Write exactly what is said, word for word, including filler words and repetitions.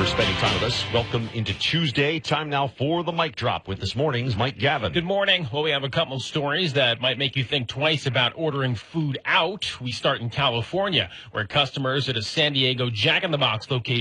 for spending time with us. Welcome into Tuesday. Time now for the Mic Drop with this morning's Mike Gavin. Good morning. Well, we have a couple of stories that might make you think twice about ordering food out. We start in California, where customers at a San Diego Jack in the Box location